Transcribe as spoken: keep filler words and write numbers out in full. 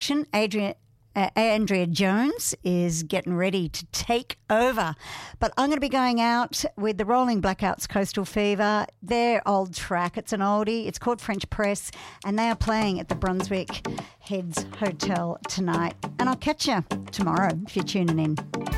Adrian, uh, Andrea Jones is getting ready to take over. But I'm going to be going out with the Rolling Blackouts Coastal Fever, their old track. It's an oldie. It's called French Press, and they are playing at the Brunswick Heads Hotel tonight. And I'll catch you tomorrow if you're tuning in.